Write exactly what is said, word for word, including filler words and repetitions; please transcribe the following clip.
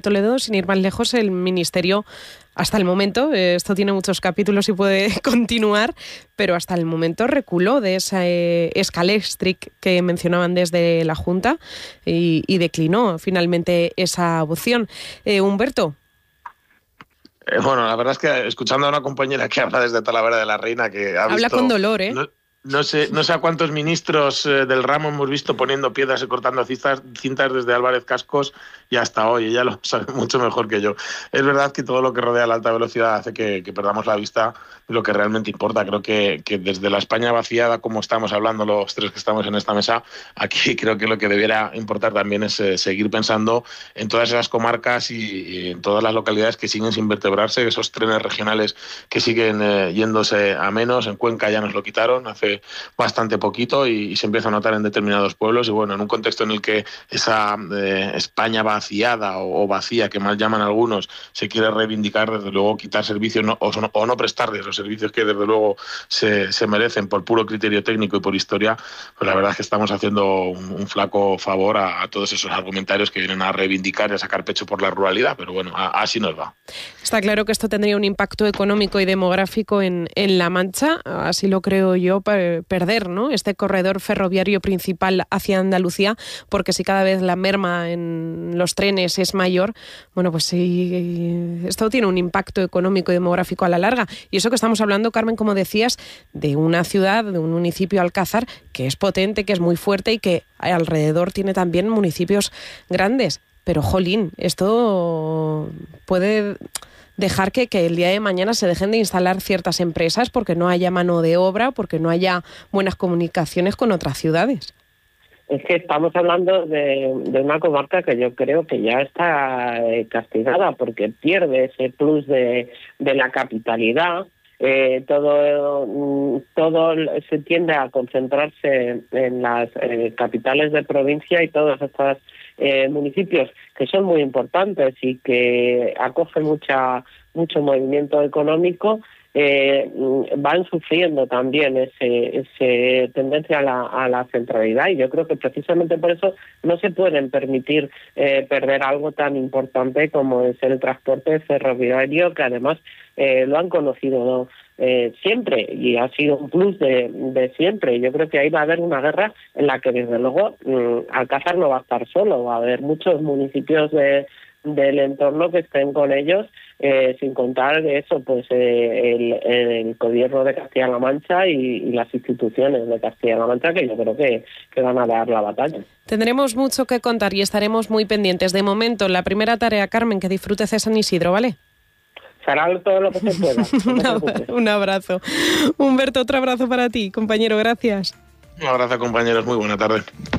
Toledo, sin ir más lejos, el Ministerio, hasta el momento, eh, esto tiene muchos capítulos y puede continuar, pero hasta el momento reculó de esa eh, Scalextric que mencionaban desde la Junta y, y declinó finalmente esa opción. Eh, Humberto. Eh, bueno, la verdad es que escuchando a una compañera que habla desde Talavera de la Reina, que ha Habla visto, con dolor, ¿eh? No, no sé, no sé a cuántos ministros eh, del ramo hemos visto poniendo piedras y cortando cintas, cintas desde Álvarez Cascos y hasta hoy. Ella lo sabe mucho mejor que yo. Es verdad que todo lo que rodea la alta velocidad hace que, que perdamos la vista de lo que realmente importa. Creo que, que desde la España vaciada, como estamos hablando los tres que estamos en esta mesa, aquí creo que lo que debiera importar también es eh, seguir pensando en todas esas comarcas y, y en todas las localidades que siguen sin vertebrarse, esos trenes regionales que siguen eh, yéndose a menos. En Cuenca ya nos lo quitaron hace bastante poquito y, y se empieza a notar en determinados pueblos. Y bueno, en un contexto en el que esa eh, España vaciada o, o vacía, que mal llaman algunos, se quiere reivindicar, desde luego quitar servicios no, o, o no prestarles los servicios que desde luego se, se merecen por puro criterio técnico y por historia, pues la verdad es que estamos haciendo un, un flaco favor a, a todos esos argumentarios que vienen a reivindicar y a sacar pecho por la ruralidad, pero bueno, a, así nos va. Está claro que esto tendría un impacto económico y demográfico en, en La Mancha, así lo creo yo, perder, ¿no?, este corredor ferroviario principal hacia Andalucía, porque si cada vez la merma en los trenes es mayor, bueno, pues sí, esto tiene un impacto económico y demográfico a la larga. Y eso que estamos hablando, Carmen, como decías, de una ciudad, de un municipio, Alcázar, que es potente, que es muy fuerte y que alrededor tiene también municipios grandes. Pero, jolín, esto puede dejar que, que el día de mañana se dejen de instalar ciertas empresas porque no haya mano de obra, porque no haya buenas comunicaciones con otras ciudades. Es que estamos hablando de, de una comarca que yo creo que ya está eh, castigada porque pierde ese plus de, de la capitalidad. Eh, todo todo se tiende a concentrarse en las eh, capitales de provincia y todos estos eh, municipios que son muy importantes y que acogen mucha mucho movimiento económico, eh, van sufriendo también ese, ese tendencia a la, a la centralidad, y yo creo que precisamente por eso no se pueden permitir eh, perder algo tan importante como es el transporte ferroviario, que además eh, lo han conocido, ¿no?, Eh, siempre, y ha sido un plus de, de siempre. Yo creo que ahí va a haber una guerra en la que desde luego mmm, Alcázar no va a estar solo, va a haber muchos municipios de, del entorno que estén con ellos, eh, sin contar eso, pues eh, el, el gobierno de Castilla-La Mancha y, y las instituciones de Castilla-La Mancha, que yo creo que, que van a dar la batalla. Tendremos mucho que contar y estaremos muy pendientes. De momento, la primera tarea, Carmen, que disfrutes de San Isidro, ¿vale? Hará todo lo que se pueda. No un abrazo. Humberto, otro abrazo para ti, compañero, gracias. Un abrazo, compañeros, muy buena tarde.